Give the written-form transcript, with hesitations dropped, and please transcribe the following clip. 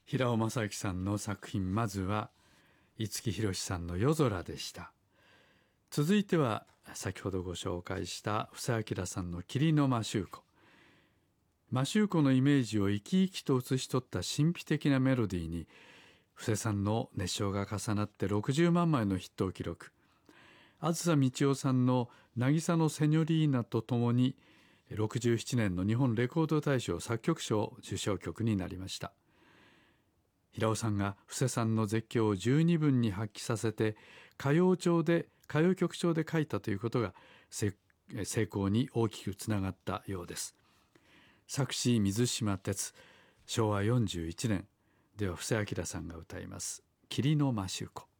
平尾正明さんの作品、まずは五木ひろしさんの夜空でした。続いては先ほどご紹介した布施明さんの霧の摩周湖。摩周湖のイメージを生き生きと写し取った神秘的なメロディーに、布施さんの熱唱が重なって60万枚のヒットを記録。あずさみちおさんの渚のセニョリーナとともに67年の日本レコード大賞作曲賞受賞曲になりました。平尾さんが布施さんの絶叫を十二分に発揮させて歌謡曲調で書いたということが成功に大きくつながったようです。作詞水島哲、昭和41年では布施明さんが歌います霧の摩周湖。